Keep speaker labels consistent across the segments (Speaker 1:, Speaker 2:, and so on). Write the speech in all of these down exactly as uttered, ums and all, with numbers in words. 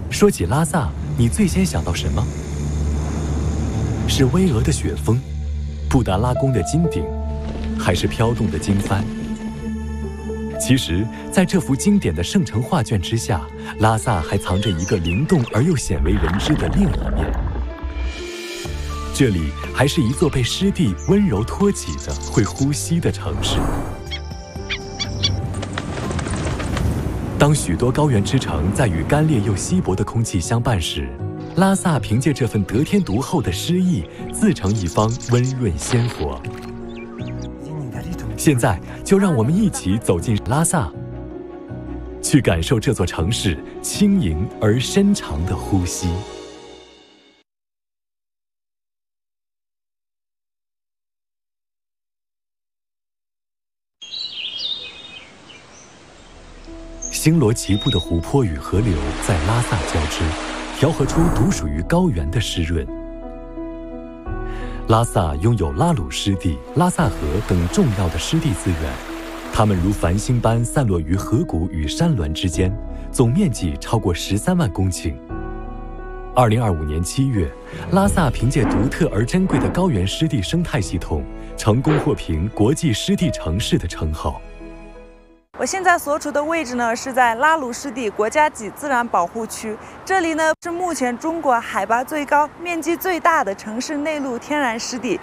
Speaker 1: 说起拉萨，你最先想到什么？是巍峨的雪峰，布达拉宫的金顶，还是飘动的经幡？其实，在这幅经典的圣城画卷之下，拉萨还藏着一个灵动而又鲜为人知的另一面。这里还是一座被湿地温柔托起的、会呼吸的城市。当许多高原之城在与干裂又稀薄的空气相伴时，拉萨凭借这份得天独厚的诗意，自成一方温润鲜活。现在就让我们一起走进拉萨，去感受这座城市轻盈而深长的呼吸。星罗棋布的湖泊与河流在拉萨交织，调和出独属于高原的湿润。拉萨拥有拉鲁湿地、拉萨河等重要的湿地资源，它们如繁星般散落于河谷与山峦之间，总面积超过十三万公顷。二零二五年七月，拉萨凭借独特而珍贵的高原湿地生态系统，成功获评国际湿地城市的称号。
Speaker 2: 我现在所处的位置呢，是在拉鲁湿地国家级自然保护区。这里呢，是目前中国海拔最高、面积最大的城市内陆天然湿地。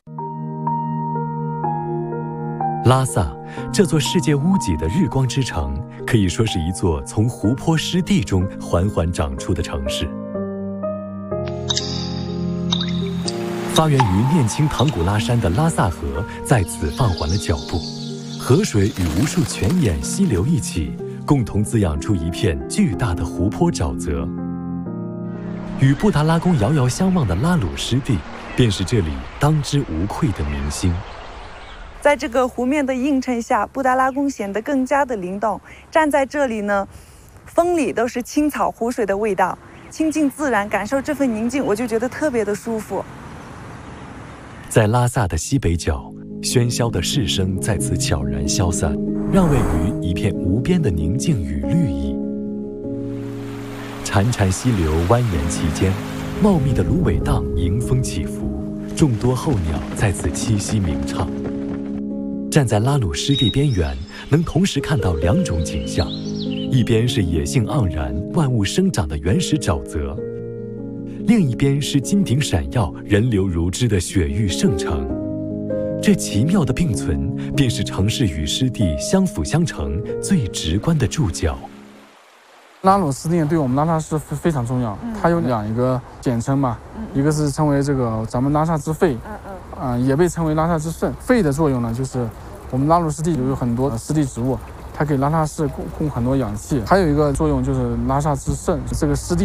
Speaker 1: 拉萨这座世界屋脊的日光之城，可以说是一座从湖泊湿地中缓缓长出的城市。发源于念青唐古拉山的拉萨河，在此放缓了脚步。河水与无数泉眼溪流一起，共同滋养出一片巨大的湖泊沼泽。与布达拉宫遥遥相望的拉鲁湿地，便是这里当之无愧的明星。
Speaker 2: 在这个湖面的映衬下，布达拉宫显得更加的灵动。站在这里呢，风里都是青草湖水的味道，亲近自然，感受这份宁静，我就觉得特别的舒服。
Speaker 1: 在拉萨的西北角，喧嚣的市声在此悄然消散，让位于一片无边的宁静与绿意。潺潺溪流蜿蜒其间，茂密的芦苇荡迎风起伏，众多候鸟在此栖息鸣唱。站在拉鲁湿地边缘，能同时看到两种景象：一边是野性盎然、万物生长的原始沼泽，另一边是金顶闪耀、人流如织的雪域圣城。这奇妙的并存，便是城市与湿地相辅相成最直观的注脚。
Speaker 3: 拉鲁湿地对我们拉萨是非常重要，嗯、它有两个简称嘛，嗯、一个是称为这个咱们拉萨之肺，嗯嗯，呃，也被称为拉萨之肾。肺的作用呢，就是我们拉鲁湿地有很多湿地植物，它给拉萨市供供很多氧气。还有一个作用就是拉萨之肾，这个湿地